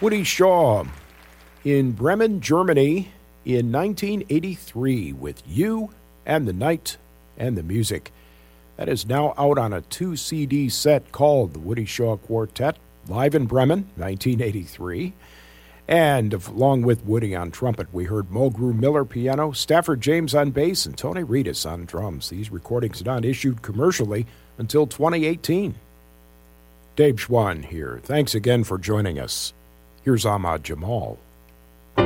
Woody Shaw in Bremen, Germany in 1983 with You and the Night and the Music. That is now out on a 2-CD set called the Woody Shaw Quartet, live in Bremen, 1983. And along with Woody on trumpet, we heard Mulgrew Miller piano, Stafford James on bass, and Tony Reedus on drums. These recordings are not issued commercially until 2018. Dave Schwann here. Thanks again for joining us. Here's Ahmad Jamal.